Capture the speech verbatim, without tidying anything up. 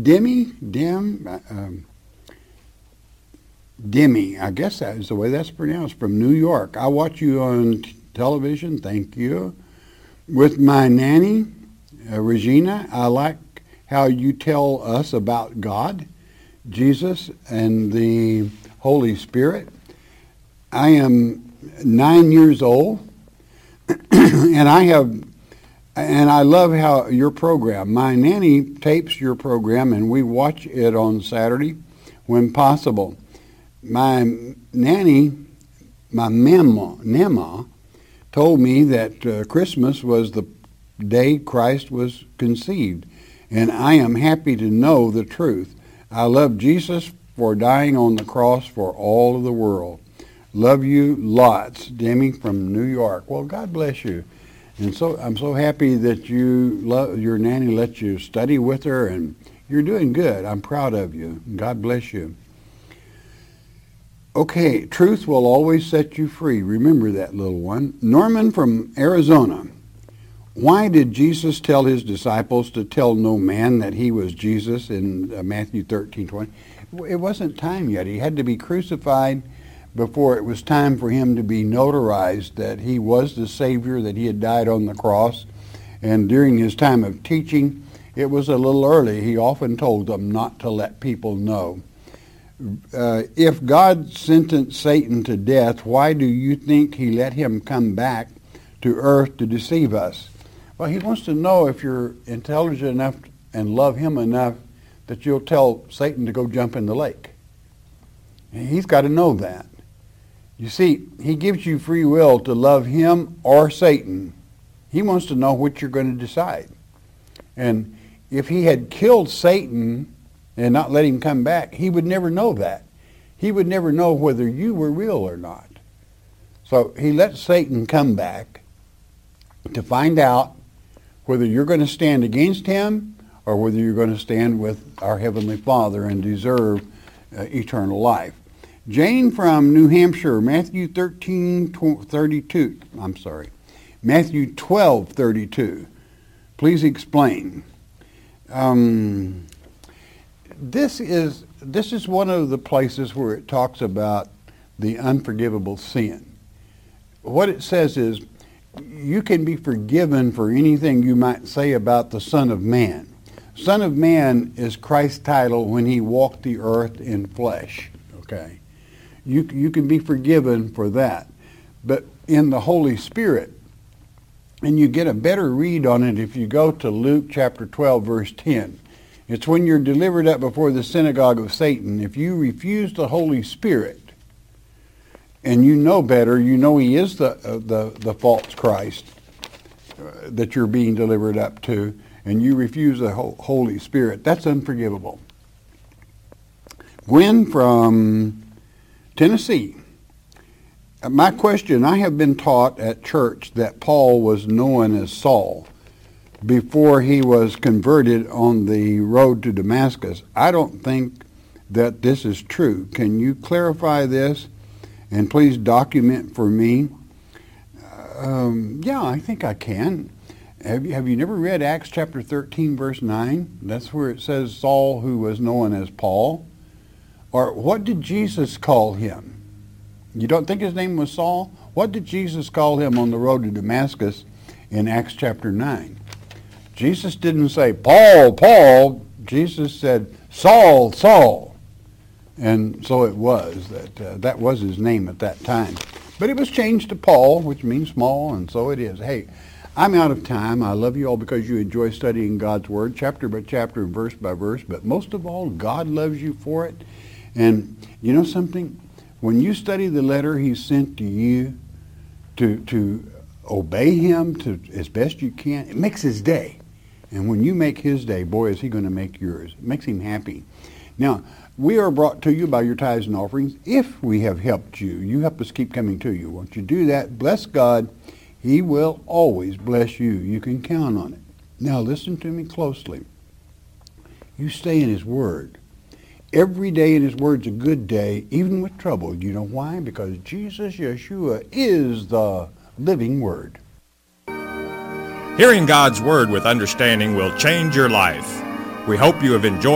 Demi, Dim, um, Demi, I guess that is the way that's pronounced, from New York. I watch you on t- television, thank you. With my nanny, uh, Regina, I like how you tell us about God, Jesus, and the Holy Spirit. I am nine years old, and I have, and I love how your program, my nanny tapes your program, and we watch it on Saturday when possible. My nanny, my mama, Nema, told me that uh, Christmas was the day Christ was conceived, and I am happy to know the truth. I love Jesus for dying on the cross for all of the world. Love you lots, Demi from New York. Well, God bless you. And so I'm so happy that you love, your nanny let you study with her, and you're doing good. I'm proud of you. God bless you. Okay, truth will always set you free. Remember that, little one. Norman from Arizona. Why did Jesus tell his disciples to tell no man that he was Jesus in uh, Matthew thirteen twenty? It wasn't time yet. He had to be crucified before it was time for him to be notarized that he was the Savior, that he had died on the cross. And during his time of teaching, it was a little early. He often told them not to let people know. Uh, if God sentenced Satan to death, why do you think he let him come back to earth to deceive us? Well, he wants to know if you're intelligent enough and love him enough that you'll tell Satan to go jump in the lake. And he's got to know that. You see, he gives you free will to love him or Satan. He wants to know what you're going to decide. And if he had killed Satan and not let him come back, he would never know that. He would never know whether you were real or not. So he let Satan come back to find out whether you're going to stand against him or whether you're going to stand with our Heavenly Father and deserve uh, eternal life. Jane from New Hampshire, Matthew thirteen thirty-two. I'm sorry, Matthew twelve thirty-two. Please explain. Um, this is this is one of the places where it talks about the unforgivable sin. What it says is, you can be forgiven for anything you might say about the Son of Man. Son of Man is Christ's title when he walked the earth in flesh. Okay, you you can be forgiven for that, but in the Holy Spirit, and you get a better read on it if you go to Luke chapter twelve, verse ten. It's when you're delivered up before the synagogue of Satan. If you refuse the Holy Spirit, and you know better, you know he is the uh, the the false Christ uh, that you're being delivered up to, and you refuse the Holy Spirit, that's unforgivable. Gwen from Tennessee. My question, I have been taught at church that Paul was known as Saul before he was converted on the road to Damascus. I don't think that this is true. Can you clarify this? And please document for me. Um, yeah, I think I can. Have you, have you never read Acts chapter thirteen, verse nine? That's where it says Saul, who was known as Paul. Or what did Jesus call him? You don't think his name was Saul? What did Jesus call him on the road to Damascus in Acts chapter nine? Jesus didn't say, Paul, Paul. Jesus said, Saul, Saul. And so it was that uh, that was his name at that time. But it was changed to Paul, which means small, and so it is. Hey, I'm out of time. I love you all because you enjoy studying God's Word, chapter by chapter and verse by verse. But most of all, God loves you for it. And you know something? When you study the letter he sent to you to, to obey him to as best you can, it makes his day. And when you make his day, boy, is he going to make yours. It makes him happy. Now, we are brought to you by your tithes and offerings. If we have helped you, you help us keep coming to you. Won't you do that? Bless God. He will always bless you. You can count on it. Now, listen to me closely. You stay in his word. Every day in his word's a good day, even with trouble. You know why? Because Jesus, Yeshua, is the living word. Hearing God's Word with understanding will change your life. We hope you have enjoyed